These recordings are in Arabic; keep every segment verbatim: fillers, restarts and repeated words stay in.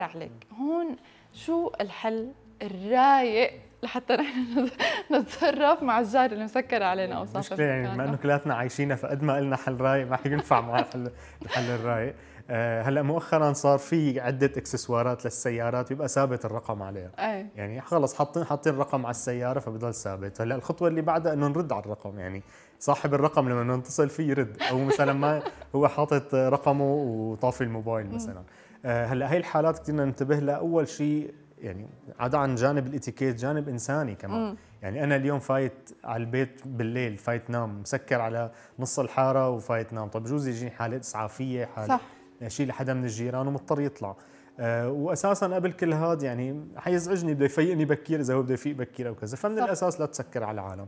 عليك هون شو الحل الرايق لحتى نحن نتصرف مع الجار اللي مسكر علينا او صافي المشكلة يعني بما انه كلياتنا عايشينها فقد ما قلنا حل رايق ما حينفع مع الحل الحل الرايق. أه هلا مؤخرا صار في عدة اكسسوارات للسيارات بيبقى ثابت الرقم عليها. أي. يعني خلص حاطين حاطين الرقم على السيارة فبضل ثابت. هلا الخطوة اللي بعدها انه نرد على الرقم، يعني صاحب الرقم لما نتصل فيه يرد، او مثلا ما هو حاطط رقمه وطافي الموبايل مثلا. أه هلا هي الحالات كثير ننتبه لها. اول شيء يعني عدا عن جانب الاتيكيت جانب انساني كمان. مم. يعني انا اليوم فايت على البيت بالليل، فايت نام مسكر على نص الحاره وفايت نام، طب بجوز يجيني حاله اسعافيه، حاله شيء لحدا من الجيران ومضطر يطلع. أه واساسا قبل كل هذا يعني حيزعجني، بده يفيقني بكير اذا هو بده يفيق بكير او كذا، فمن صح. الاساس لا تسكر على العالم.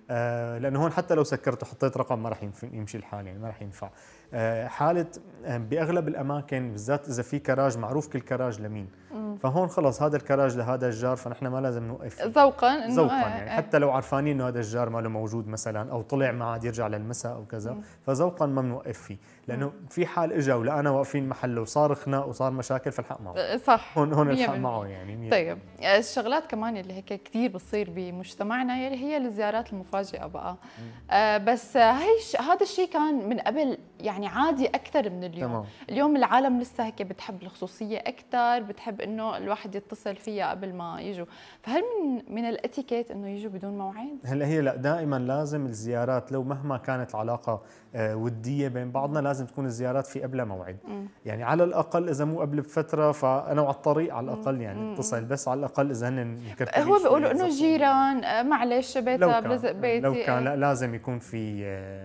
أه لانه هون حتى لو سكرت وحطيت رقم ما راح يمشي الحال، يعني ما راح ينفع. أه حاله باغلب الاماكن بالذات اذا في كراج معروف كل كراج لمين، مم. فهون خلص هذا الكراج لهذا الجار، فنحن ما لازم نوقف فيه. ذوقا انه ذوقا يعني ايه حتى لو عارفانين انه هذا الجار ما له موجود مثلا او طلع ما عاد يرجع للمساء او كذا، مم. فذوقا ما بنوقف فيه، لانه مم. في حال اجى ولقانا واقفين محله وصار خناق وصار مشاكل فالحق معه. صح، هون هون الحق معه يعني. طيب الشغلات كمان اللي هيك كثير بتصير بمجتمعنا يلي هي الزيارات المفاجئه بقى. آه بس هي هذا الشيء كان من قبل يعني عادي اكثر من اليوم. تمام. اليوم العالم لسه هيك بتحب الخصوصيه اكثر، بتحب انه الواحد يتصل فيها قبل ما يجوا، فهل من من الاتيكيت انه يجوا بدون موعد؟ هلا هي لا، دائما لازم الزيارات لو مهما كانت العلاقه وديه بين بعضنا لازم تكون الزيارات في قبلها موعد. مم. يعني على الاقل اذا مو قبل بفتره فانا وعلى الطريق على الاقل يعني اتصل، بس على الاقل اذا هن مكركبين. هو بيقولوا انه جيران معلش بيتها بلزق بيتي، لو كان لا لازم يكون في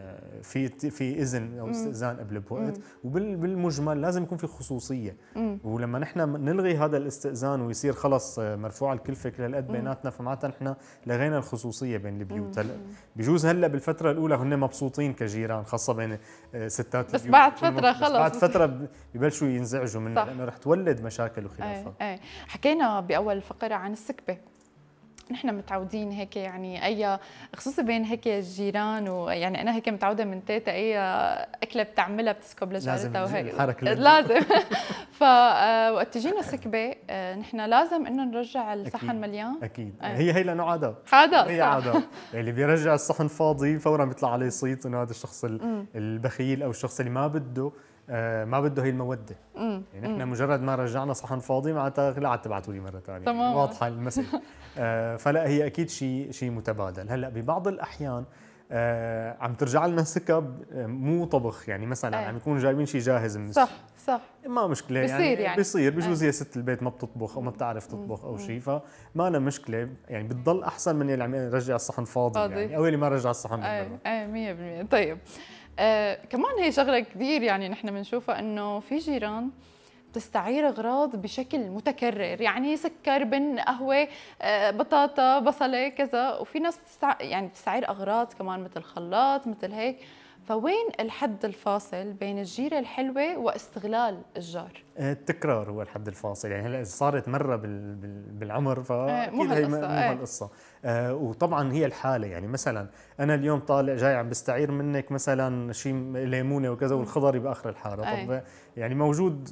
في في اذن او استئذان قبل بوقت، وبالمجمل لازم يكون في خصوصيه. مم. ولما نحن نلغي هذا الاستئذان ويصير خلص مرفوع الكلفه كل هالقد بيناتنا، فمعناتها نحن لغينا الخصوصيه بين البيوت. هلا بجوز هلا بالفتره الاولى هن مبسوطين كجيران خاصه بين ستات بس بعد فتره خلص، بعد فتره ببلشوا ينزعجوا منها لانه رح تولد مشاكل وخلافات. ايه ايه حكينا باول الفقره عن السكبه، نحن متعودين هيك يعني اي خصوصي بين هيك الجيران، ويعني انا هيك متعوده من تيتا اي اكله بتعملها بتسكب لجارتها وهيك لازم فوقت تجينا سكبه نحن لازم انه نرجع الصحن مليان. اكيد أيه. هي هي لانه عادات عادات هي عادات اللي بيرجع الصحن فاضي فورا بيطلع عليه صيت انه هذا الشخص البخيل او الشخص اللي ما بده آه ما بده هي الموده. مم. يعني احنا مجرد ما رجعنا صحن فاضي معناتها لا عاد تبعتوا لي مره ثانيه. تمام. واضحه المسج. آه فلا هي اكيد شيء شيء متبادل. هلا ببعض الاحيان آه عم ترجع لنا سكب مو طبخ، يعني مثلا أي. عم يكون جايبين شيء جاهز من صح صح ما مشكله، بيصير يعني, يعني بيصير بجوز هي ست البيت ما بتطبخ او ما بتعرف تطبخ او شيء، فما أنا مشكله يعني بتضل احسن من اللي عم يرجع الصحن فاضي, فاضي. يعني او اللي ما رجع الصحن بالمره. اي مية بالمية. طيب آه كمان هي شغله كثير يعني نحن بنشوفها انه في جيران بتستعير اغراض بشكل متكرر، يعني سكر بن قهوه آه بطاطا بصله كذا، وفي ناس بتستع... يعني بتستعير اغراض كمان مثل خلاط مثل هيك، فوين الحد الفاصل بين الجيرة الحلوة واستغلال الجار؟ التكرار هو الحد الفاصل، يعني هلا صارت مرة بالعمر فأكيد هي مو هالقصة. آه وطبعا هي الحالة، يعني مثلا أنا اليوم طالع جاي عم بستعير منك مثلا شيء ليمونة وكذا والخضري بآخر الحارة، طب يعني موجود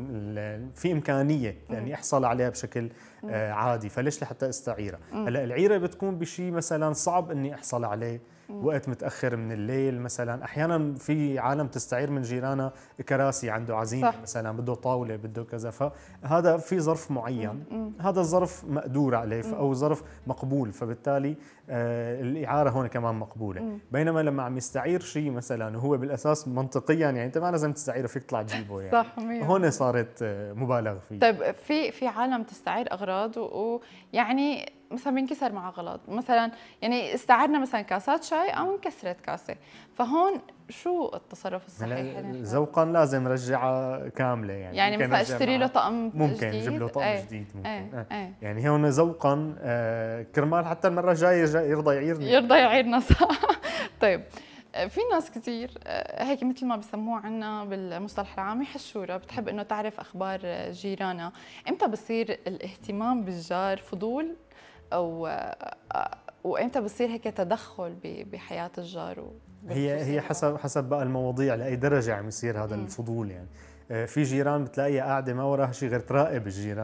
في إمكانية لأني أحصل عليها بشكل آه عادي، فليش لحتى استعيرها؟ هلا العيرة بتكون بشيء مثلا صعب إني أحصل عليه وقت متأخر من الليل مثلا. أحيانا في عالم تستعير من جيرانها كراسي عنده عزيمة صح. مثلا بده طاولة بده كذا، فهذا في ظرف معين مم. هذا الظرف مقدور عليه أو ظرف مقبول، فبالتالي آه الإعارة هون كمان مقبولة. مم. بينما لما عم يستعير شيء مثلا وهو بالأساس منطقيا يعني أنت ما لازم تستعيره فيك تطلع تجيبه يعني صح هون صارت آه مبالغ فيه. طيب في في عالم تستعير أغراض ويعني مثلا بينكسر معها غلط، مثلا يعني استعرنا مثلا كاسات شاي او انكسرت كاسه، فهون شو التصرف الصحيح؟ ذوقا لازم رجعها كامله، يعني يعني مثلا اشتري له طقم ممكن جديد، نجيب له طقم ايه جديد ممكن ايه ايه. يعني هون ذوقا آه كرمال حتى المره الجايه يرضى يعيرني يرضى يعيرنا صح. طيب في ناس كثير هيك مثل ما بسموه عنا بالمصطلح العامي حشوره، بتحب انه تعرف اخبار جيرانها. امتى بصير الاهتمام بالجار فضول او وامتى بصير هيك تدخل بحياه الجار؟ هي هي حسب حسب بقى المواضيع لاي درجه عم يصير هذا م. الفضول يعني. آه، في جيران بتلاقيها قاعده ما وراها شيء غير تراقب الجيران.